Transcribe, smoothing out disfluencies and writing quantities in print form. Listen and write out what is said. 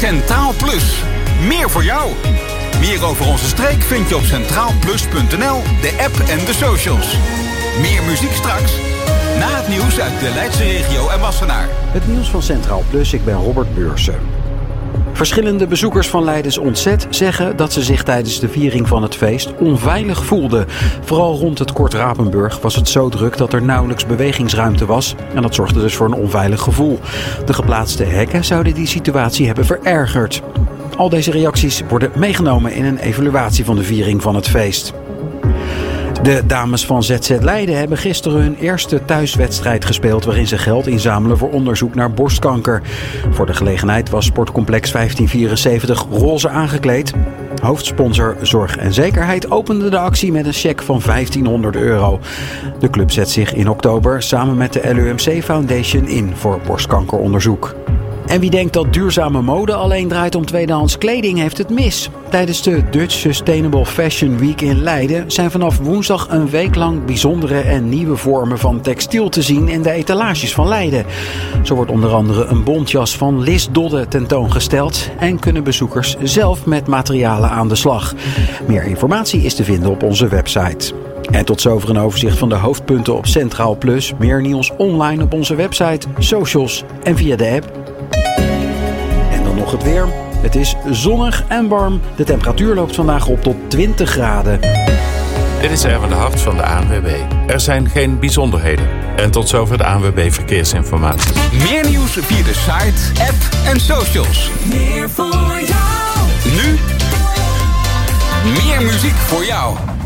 Centraal Plus. Meer voor jou. Meer over onze streek vind je op centraalplus.nl, de app en de socials. Meer muziek straks. Na het nieuws uit de Leidse regio en Wassenaar. Het nieuws van Centraal Plus, ik ben Robert Beursen. Verschillende bezoekers van Leidens Ontzet zeggen dat ze zich tijdens de viering van het feest onveilig voelden. Vooral rond het Kort Rapenburg was het zo druk dat er nauwelijks bewegingsruimte was. En dat zorgde dus voor een onveilig gevoel. De geplaatste hekken zouden die situatie hebben verergerd. Al deze reacties worden meegenomen in een evaluatie van de viering van het feest. De dames van ZZ Leiden hebben gisteren hun eerste thuiswedstrijd gespeeld waarin ze geld inzamelen voor onderzoek naar borstkanker. Voor de gelegenheid was Sportcomplex 1574 roze aangekleed. Hoofdsponsor Zorg en Zekerheid opende de actie met een cheque van €1500. De club zet zich in oktober samen met de LUMC Foundation in voor borstkankeronderzoek. En wie denkt dat duurzame mode alleen draait om tweedehands kleding, heeft het mis. Tijdens de Dutch Sustainable Fashion Week in Leiden zijn vanaf woensdag een week lang bijzondere en nieuwe vormen van textiel te zien in de etalages van Leiden. Zo wordt onder andere een bontjas van Lis Dodde tentoongesteld en kunnen bezoekers zelf met materialen aan de slag. Meer informatie is te vinden op onze website. En tot zover een overzicht van de hoofdpunten op Centraal Plus. Meer nieuws online op onze website, socials en via de app. Nog het weer. Het is zonnig en warm. De temperatuur loopt vandaag op tot 20 graden. Dit is Erwin de Hart van de ANWB. Er zijn geen bijzonderheden. En tot zover de ANWB Verkeersinformatie. Meer nieuws via de site, app en socials. Meer voor jou. Nu meer muziek voor jou.